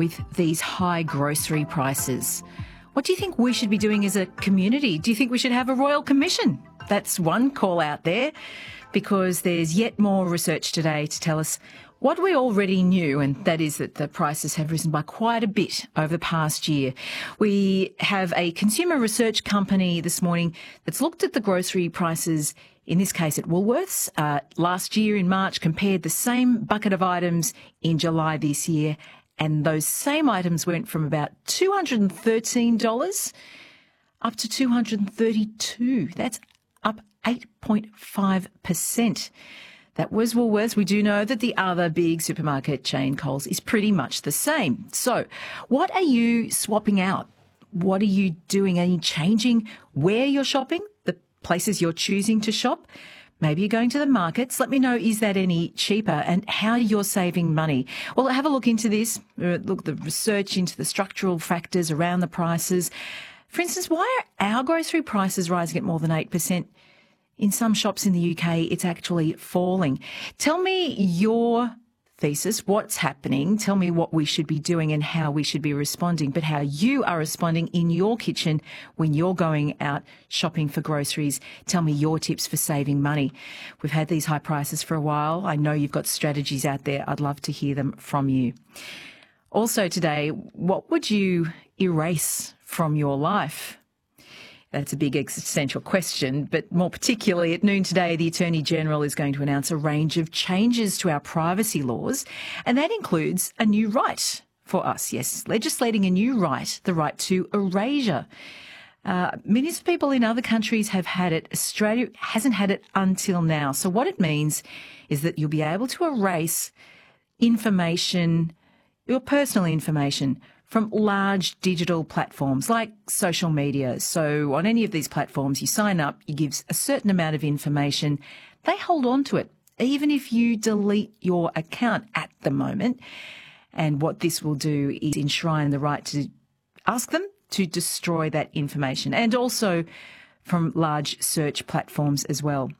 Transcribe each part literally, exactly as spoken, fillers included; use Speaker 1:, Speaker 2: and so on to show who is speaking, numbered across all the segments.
Speaker 1: with these high grocery prices. What do you think we should be doing as a community? Do you think we should have a royal commission? That's one call out there, because there's yet more research today to tell us what we already knew, and that is that the prices have risen by quite a bit over the past year. We have a consumer research company this morning that's looked at the grocery prices, in this case at Woolworths, uh, last year in March, compared the same bucket of items in July this year, and those same items went from about two hundred thirteen dollars up to two hundred thirty-two dollars. That's up eight point five percent. That was Woolworths. We do know that the other big supermarket chain, Coles, is pretty much the same. So what are you swapping out? What are you doing? Are you changing where you're shopping, the places you're choosing to shop? Maybe you're going to the markets. Let me know, is that any cheaper, and how you're saving money? Well, have a look into this, look at the research into the structural factors around the prices. For instance, why are our grocery prices rising at more than eight percent? In some shops in the U K, it's actually falling. Tell me your thesis, what's happening. Tell me what we should be doing and how we should be responding, but how you are responding in your kitchen when you're going out shopping for groceries. Tell me your tips for saving money. We've had these high prices for a while. I know you've got strategies out there. I'd love to hear them from you. Also today, what would you erase from your life? That's a big existential question, but more particularly at noon today, the Attorney-General is going to announce a range of changes to our privacy laws, and that includes a new right for us, yes, legislating a new right, the right to erasure. Uh, millions of people in other countries have had it. Australia hasn't had it until now. So what it means is that you'll be able to erase information, your personal information, from large digital platforms like social media. So on any of these platforms, you sign up, you give a certain amount of information, they hold on to it, even if you delete your account at the moment. And what this will do is enshrine the right to ask them to destroy that information, and also from large search platforms as well.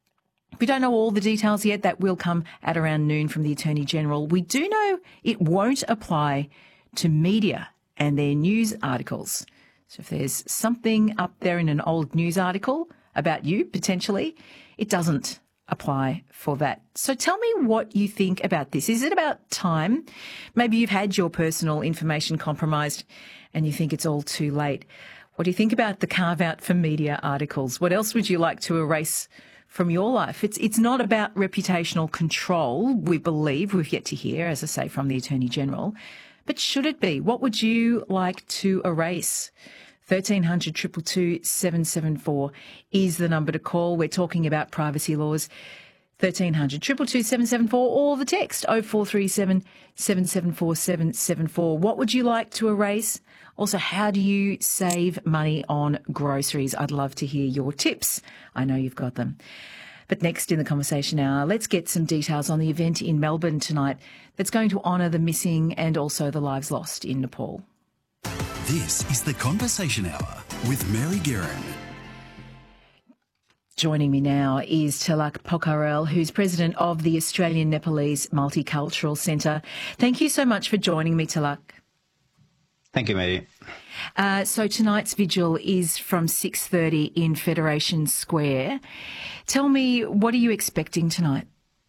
Speaker 1: We don't know all the details yet. That will come at around noon from the Attorney-General. We do know it won't apply to media and their news articles. So if there's something up there in an old news article about you, potentially, it doesn't apply for that. So tell me what you think about this. Is it about time? Maybe you've had your personal information compromised and you think it's all too late. What do you think about the carve-out for media articles? What else would you like to erase from your life? It's it's not about reputational control, we believe. We've yet to hear, as I say, from the Attorney-General. But should it be? What would you like to erase? thirteen hundred, two two two, seven seven four is the number to call. We're talking about privacy laws. thirteen hundred, two two two, seven seven four, or the text oh four three seven, seven seven four, seven seven four. What would you like to erase? Also, how do you save money on groceries? I'd love to hear your tips. I know you've got them. But next in the conversation hour, let's get some details on the event in Melbourne tonight that's going to honour the missing and also the lives lost in Nepal.
Speaker 2: This is the Conversation Hour with Mary Guerin.
Speaker 1: Joining me now is Tilak Pokharel, who's president of the Australian Nepalese Multicultural Centre. Thank you so much for joining me, Tilak.
Speaker 3: Thank you, Mary.
Speaker 1: Uh, so tonight's vigil is from six thirty in Federation Square. Tell me, what are you expecting tonight?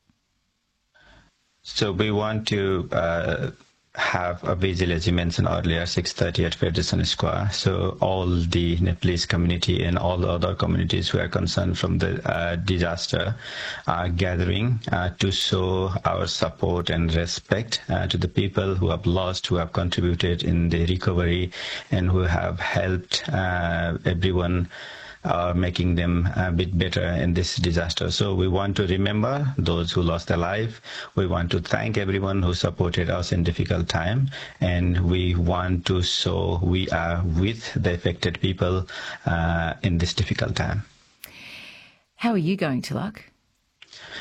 Speaker 3: So we want to uh, have a vigil, as you mentioned earlier, six thirty at Federation Square. So all the Nepalese community and all the other communities who are concerned from the uh, disaster are gathering uh, to show our support and respect uh, to the people who have lost, who have contributed in the recovery, and who have helped uh, everyone Uh, making them a bit better in this disaster. So we want to remember those who lost their life. We want to thank everyone who supported us in difficult time. And we want to show we are with the affected people uh, in this difficult time.
Speaker 1: How are you going, Tilak?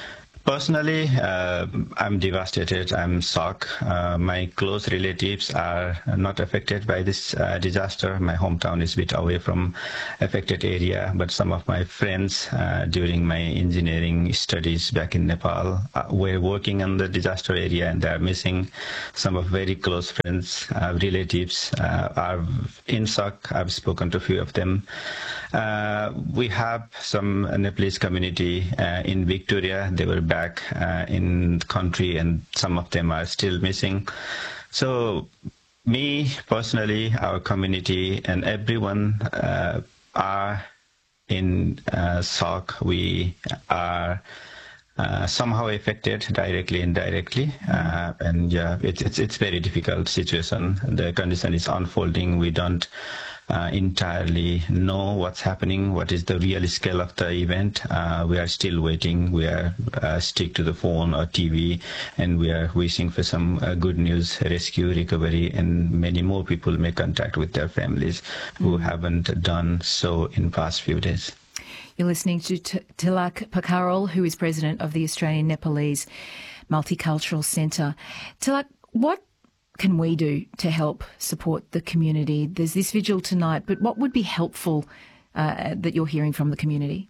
Speaker 3: personally, uh, I'm devastated. I'm shocked. Uh, my close relatives are not affected by this uh, disaster. My hometown is a bit away from affected area, but some of my friends uh, during my engineering studies back in Nepal uh, were working on the disaster area, and they're missing. Some of very close friends, uh, relatives uh, are in shock. I've spoken to a few of them. Uh, we have some Nepalese community uh, in Victoria. They were back uh, in the country, and some of them are still missing. So me personally, our community, and everyone uh, are in uh, shock. We are uh, somehow affected directly, indirectly, uh, and yeah, it's it's it's very difficult situation. The condition is unfolding. We don't Uh, entirely know what's happening, what is the real scale of the event. Uh, we are still waiting. We are uh, stick to the phone or T V, and we are wishing for some uh, good news, rescue, recovery, and many more people make contact with their families who mm. haven't done so in past few days.
Speaker 1: You're listening to T- Tilak Pakaral, who is president of the Australian Nepalese Multicultural Centre. Tilak, what can we do to help support the community? There's this vigil tonight, but what would be helpful uh, that you're hearing from the community?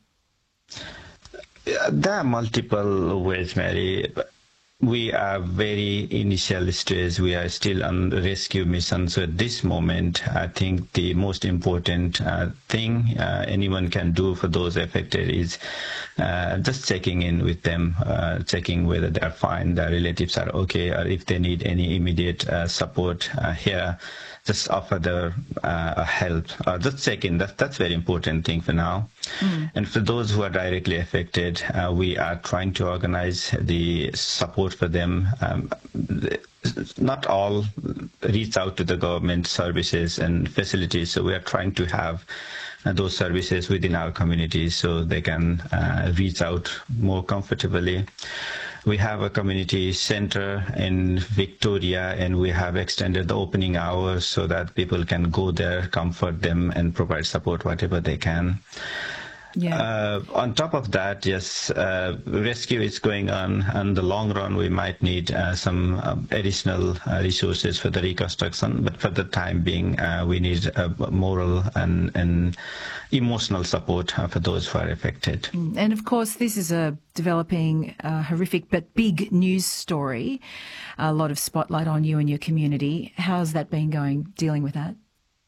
Speaker 3: There are multiple ways, Mary. We are very initial stage. We are still on the rescue mission. So at this moment, I think the most important uh, thing uh, anyone can do for those affected is uh, just checking in with them, uh, checking whether they're fine, their relatives are okay, or if they need any immediate uh, support uh, here. Just offer the uh, help, or just check in. That, that's a very important thing for now. Mm. And for those who are directly affected, uh, we are trying to organize the support for them. Um, not all reach out to the government services and facilities, so we are trying to have uh, those services within our communities so they can uh, reach out more comfortably. We have a community center in Victoria, and we have extended the opening hours so that people can go there, comfort them, and provide support whatever they can. Yeah. Uh, on top of that, yes, uh, rescue is going on. In the long run, we might need uh, some uh, additional uh, resources for the reconstruction, but for the time being, uh, we need uh, moral and, and emotional support uh, for those who are affected.
Speaker 1: And of course, this is a developing, uh, horrific but big news story. A lot of spotlight on you and your community. How's that been going, dealing with that?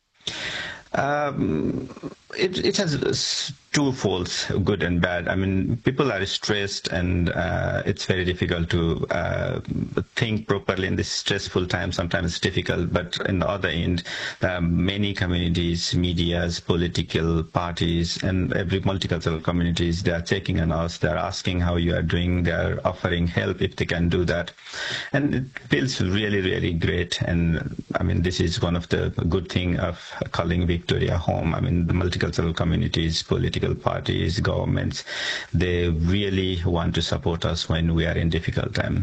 Speaker 3: Um, it, it has two folds, good and bad. I mean, people are stressed, and uh, it's very difficult to uh, think properly in this stressful time. Sometimes it's difficult, but on the other end, there are many communities, medias, political parties, and every multicultural communities, they are checking on us. They are asking how you are doing. They are offering help if they can do that. And it feels really, really great. And I mean, this is one of the good things of calling Victoria home. I mean, the multicultural communities, political parties, governments, they really want to support us when we are in difficult time.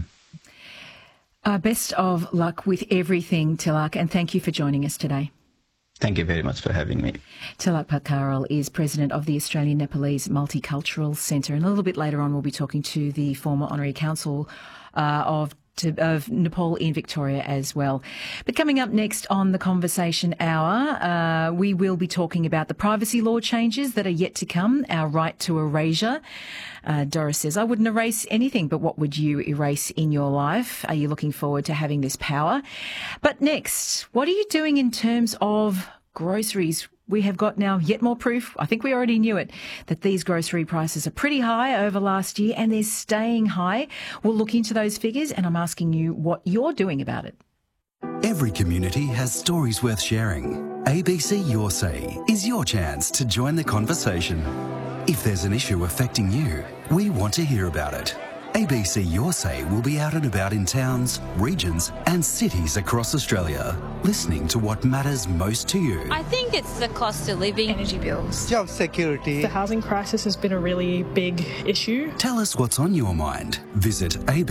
Speaker 1: Uh, best of luck with everything, Tilak, and thank you for joining us today.
Speaker 3: Thank you very much for having me.
Speaker 1: Tilak Pakaral is president of the Australian Nepalese Multicultural Centre, and a little bit later on we'll be talking to the former Honorary Consul uh, of To, of Nepal in Victoria as well. But coming up next on the Conversation Hour, uh, we will be talking about the privacy law changes that are yet to come, our right to erasure. Uh, Doris says, I wouldn't erase anything, but what would you erase in your life? Are you looking forward to having this power? But next, what are you doing in terms of groceries? We have got now yet more proof, I think we already knew it, that these grocery prices are pretty high over last year and they're staying high. We'll look into those figures, and I'm asking you what you're doing about it.
Speaker 2: Every community has stories worth sharing. A B C Your Say is your chance to join the conversation. If there's an issue affecting you, we want to hear about it. A B C Your Say will be out and about in towns, regions and cities across Australia, listening to what matters most to you.
Speaker 4: I think it's the cost of living.
Speaker 5: Energy bills.
Speaker 6: Job security.
Speaker 5: The housing crisis has been a really big issue.
Speaker 2: Tell us what's on your mind. Visit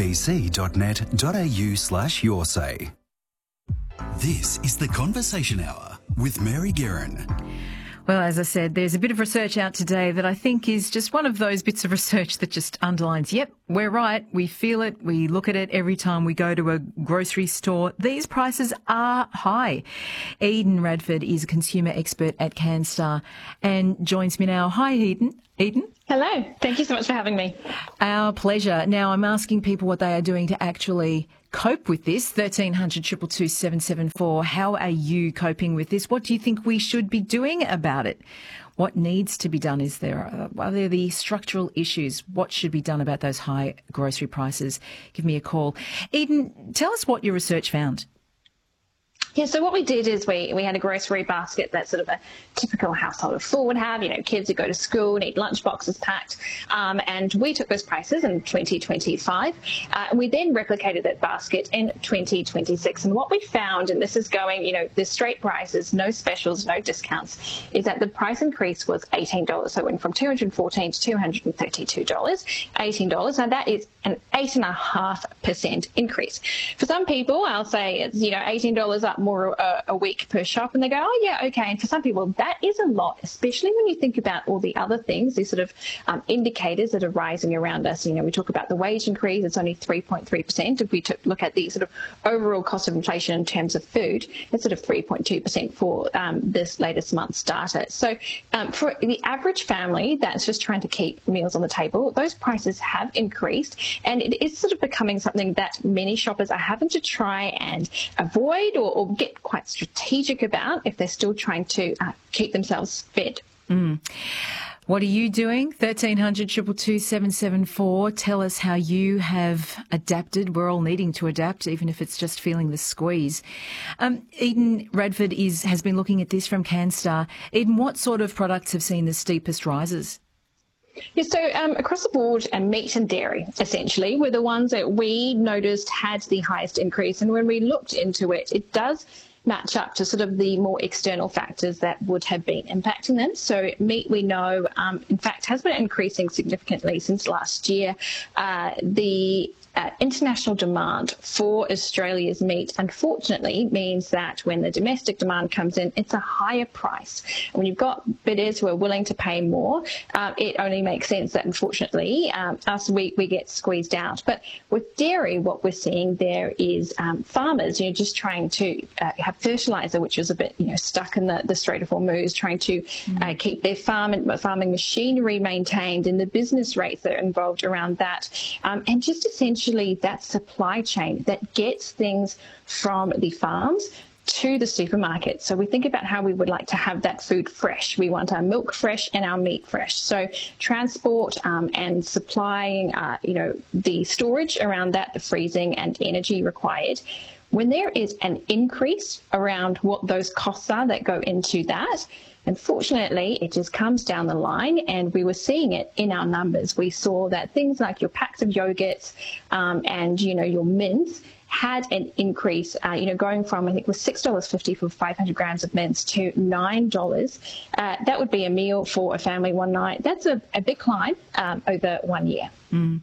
Speaker 2: abc.net.au slash your say. This is the Conversation Hour with Mary Guerin.
Speaker 1: Well, as I said, there's a bit of research out today that I think is just one of those bits of research that just underlines, yep, we're right. We feel it. We look at it every time we go to a grocery store. These prices are high. Eden Radford is a consumer expert at Canstar and joins me now. Hi, Eden. Eden?
Speaker 6: Hello. Thank you so much for having me.
Speaker 1: Our pleasure. Now, I'm asking people what they are doing to actually cope with this. thirteen hundred, two two two, seven seven four. How are you coping with this? What do you think we should be doing about it? What needs to be done? Is there, uh, are there the structural issues? What should be done about those high grocery prices? Give me a call. Eden, tell us what your research found.
Speaker 6: Yeah, so what we did is we, we had a grocery basket that sort of a typical household of four would have, you know, kids who go to school, need lunch boxes packed, um, and we took those prices in twenty twenty-five. Uh, and we then replicated that basket in twenty twenty-six. And what we found, and this is going, you know, the straight prices, no specials, no discounts, is that the price increase was eighteen dollars. So it went from two hundred fourteen dollars to two hundred thirty-two dollars, eighteen dollars. Now that is an eight point five percent increase. For some people, I'll say it's, you know, eighteen dollars up more a, a week per shop, and they go, oh yeah, okay. And for some people that is a lot, especially when you think about all the other things, these sort of um, indicators that are rising around us. You know, we talk about the wage increase, it's only three point three percent. If we took, look at the sort of overall cost of inflation in terms of food, it's sort of three point two percent for um, this latest month's data. So um, for the average family that's just trying to keep meals on the table, those prices have increased, and it is sort of becoming something that many shoppers are having to try and avoid or, or get quite strategic about if they're still trying to uh, keep themselves fed.
Speaker 1: Mm. What are you doing? thirteen hundred, two two two, seven seven four. Tell us how you have adapted. We're all needing to adapt, even if it's just feeling the squeeze. Um, Eden Radford is has been looking at this from Canstar. Eden, what sort of products have seen the steepest rises?
Speaker 6: Yeah, so um, across the board, uh, meat and dairy, essentially, were the ones that we noticed had the highest increase. And when we looked into it, it does match up to sort of the more external factors that would have been impacting them. So meat, we know, um, in fact, has been increasing significantly since last year. Uh, the Uh, international demand for Australia's meat, unfortunately, means that when the domestic demand comes in, it's a higher price. And when you've got bidders who are willing to pay more, uh, it only makes sense that, unfortunately, um, us, we, we get squeezed out. But with dairy, what we're seeing there is um, farmers, you know, just trying to uh, have fertiliser, which was a bit, you know, stuck in the, the Strait of Hormuz, trying to mm. uh, keep their farm and farming machinery maintained and the business rates that are involved around that. Um, and just essentially that supply chain that gets things from the farms to the supermarket. So we think about how we would like to have that food fresh. We want our milk fresh and our meat fresh. So transport um, and supplying, uh, you know, the storage around that, the freezing and energy required. When there is an increase around what those costs are that go into that, unfortunately, it just comes down the line, and we were seeing it in our numbers. We saw that things like your packs of yogurts um, and, you know, your mince had an increase, uh, you know, going from, I think it was six dollars fifty for five hundred grams of mince to nine dollars. Uh, that would be a meal for a family one night. That's a, a big climb um, over one year.
Speaker 1: Mm.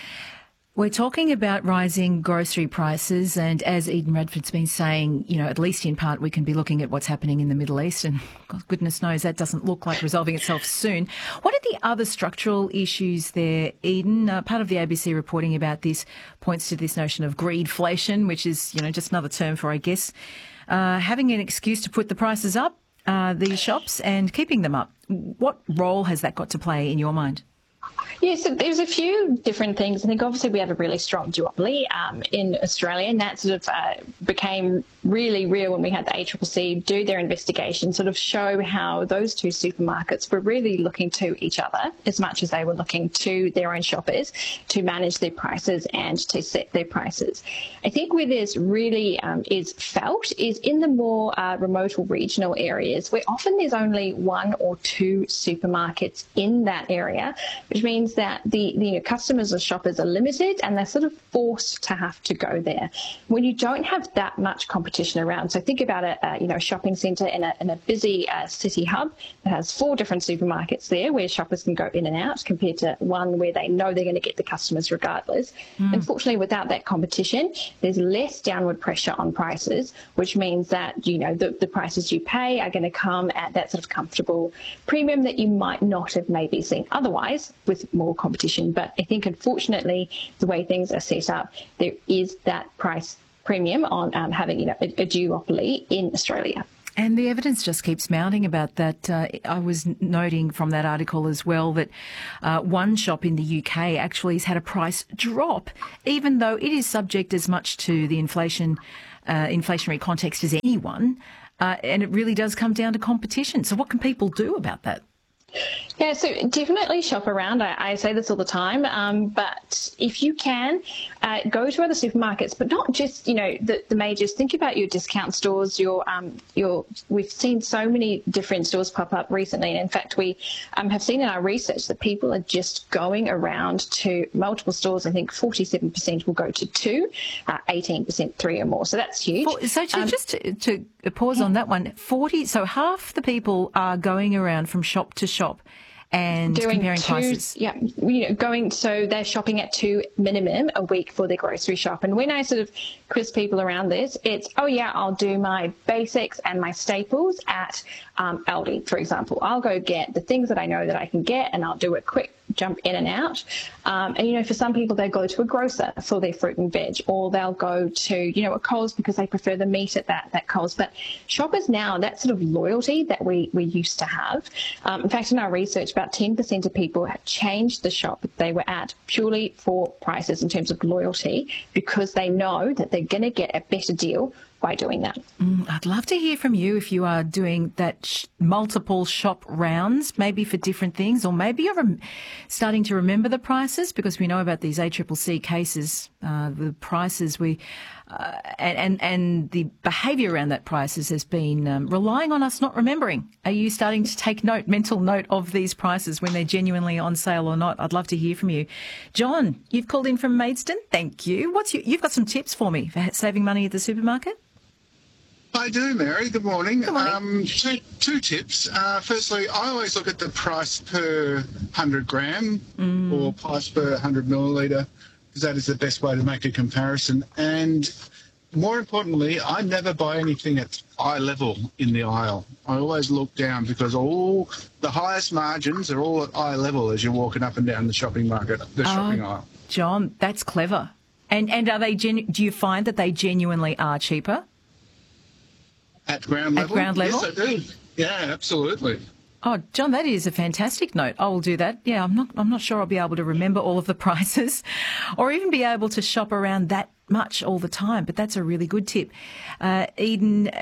Speaker 1: We're talking about rising grocery prices, and as Eden Radford's been saying, you know, at least in part we can be looking at what's happening in the Middle East, and goodness knows that doesn't look like resolving itself soon. What are the other structural issues there, Eden? Uh, part of the A B C reporting about this points to this notion of greedflation, which is, you know, just another term for, I guess, uh, having an excuse to put the prices up, uh, these shops, and keeping them up. What role has that got to play in your mind?
Speaker 6: Yeah, so there's a few different things. I think obviously we have a really strong duopoly um, in Australia, and that sort of uh, became really real when we had the A C C C do their investigation, sort of show how those two supermarkets were really looking to each other as much as they were looking to their own shoppers to manage their prices and to set their prices. I think where this really um, is felt is in the more uh, remote or regional areas, where often there's only one or two supermarkets in that area, which which means that the, the you know, customers or shoppers are limited and they're sort of forced to have to go there. When you don't have that much competition around, so think about a, a you know shopping centre in a, in a busy uh, city hub that has four different supermarkets there where shoppers can go in and out, compared to one where they know they're going to get the customers regardless. Mm. Unfortunately, without that competition, there's less downward pressure on prices, which means that you know the, the prices you pay are going to come at that sort of comfortable premium that you might not have maybe seen otherwise with more competition. But I think, unfortunately, the way things are set up, there is that price premium on um, having you know a, a duopoly in Australia.
Speaker 1: And the evidence just keeps mounting about that. Uh, I was noting from that article as well that uh, one shop in the U K actually has had a price drop, even though it is subject as much to the inflation, uh, inflationary context as anyone. Uh, and it really does come down to competition. So what can people do about that?
Speaker 6: Yeah, so definitely shop around. I, I say this all the time, um, but if you can, uh, go to other supermarkets, but not just, you know, the, the majors. Think about your discount stores. Your, um, your. We've seen so many different stores pop up recently, and in fact, we um, have seen in our research that people are just going around to multiple stores. I think forty-seven percent will go to two, uh, eighteen percent three or more. So that's huge.
Speaker 1: So um, just to, to pause yeah. on that one, forty. So half the people are going around from shop to shop and
Speaker 6: doing
Speaker 1: comparing
Speaker 6: two,
Speaker 1: prices.
Speaker 6: Yeah, you know, going, so they're shopping at two minimum a week for their grocery shop. And when I sort of quiz people around this, it's, oh yeah, I'll do my basics and my staples at um, Aldi, for example. I'll go get the things that I know that I can get, and I'll do a quick jump in and out. Um, and, you know, for some people, they go to a grocer for their fruit and veg, or they'll go to, you know, a Coles because they prefer the meat at that, that Coles. But shoppers now, that sort of loyalty that we, we used to have. Um, in fact, in our research, about ten percent of people have changed the shop they were at purely for prices in terms of loyalty, because they know that they're going to get a better deal by doing that.
Speaker 1: Mm, I'd love to hear from you if you are doing that sh- multiple shop rounds, maybe for different things, or maybe you're rem- starting to remember the prices, because we know about these A C C C cases, uh, the prices we uh, and, and and the behaviour around that prices has been um, relying on us not remembering. Are you starting to take note, mental note of these prices when they're genuinely on sale or not? I'd love to hear from you. John, you've called in from Maidstone. Thank you. What's your, you've got some tips for me for saving money at the supermarket?
Speaker 7: I do, Mary. Good morning.
Speaker 1: Good morning.
Speaker 7: Um, two, two tips. Uh, firstly, I always look at the price per one hundred gram mm. or price per one hundred millilitre, because that is the best way to make a comparison. And more importantly, I never buy anything at eye level in the aisle. I always look down, because all the highest margins are all at eye level as you're walking up and down the shopping market, the shopping
Speaker 1: uh,
Speaker 7: aisle.
Speaker 1: John, that's clever. And and are they? Genu- do you find that they genuinely are cheaper?
Speaker 7: At ground level?
Speaker 1: At ground level?
Speaker 7: Yes, I do. Yeah, absolutely.
Speaker 1: Oh, John, that is a fantastic note. I will do that. Yeah, I'm not I'm not sure I'll be able to remember all of the prices or even be able to shop around that much all the time, but that's a really good tip. Uh, Eden,